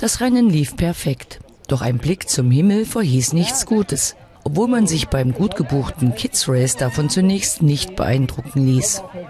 Das Rennen lief perfekt. Doch ein Blick zum Himmel verhieß nichts Gutes, obwohl man sich beim gut gebuchten Kids Race davon zunächst nicht beeindrucken ließ.